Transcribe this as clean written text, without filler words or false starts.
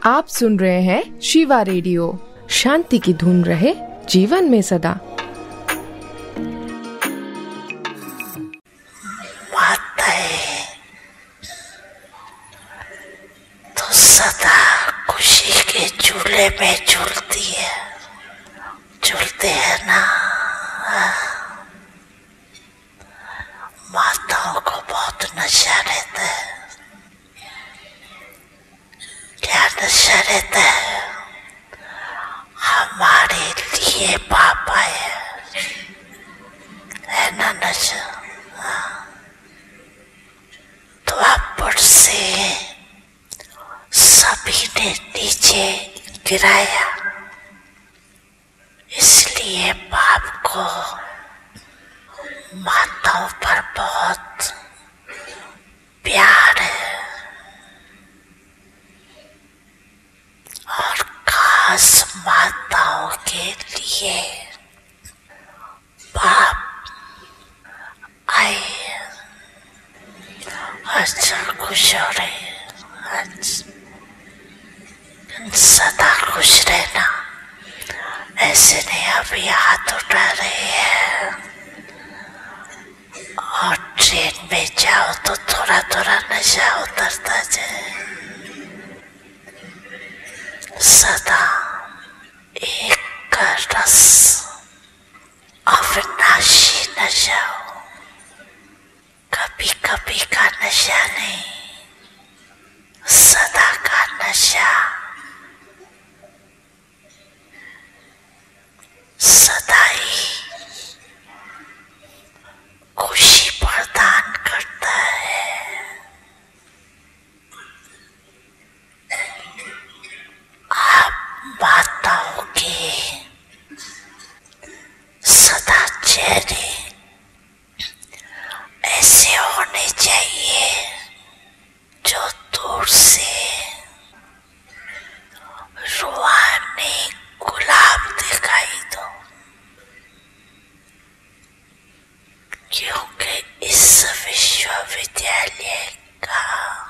आप सुन रहे हैं शिवा रेडियो। शांति की धुन रहे जीवन में सदा। माताएं तो सदा खुशी के झूले में झूलती है, झूलते हैं ना। माताओं को बहुत नशा रहता है। क्या नशा रहता है? हमारे लिए पापा है ना नशा। द्वापर से सभी ने नीचे गिराया, इसलिए बाप को माताओं पर बहुत प्यार है। और खास माताओं के लिए बाप आए। अच्छा खुश हो रहे, सदा खुश रहना। ऐसे नहीं अभी हाथ उठा रहे हैं और ट्रेन में जाओ तो थोड़ा थोड़ा नशा उतरता जाए। सदा एक का रस अविनाशी नशा हो, कभी कभी का नशा नहीं, सदा का नशा। सदा ही खुशी प्रदान करता है। आप माताओं के सदा चेहरे ऐसे होने चाहिए जो दूर से रूहानी गुलाब दिखाई दो, क्योंकि इस विश्वविद्यालय का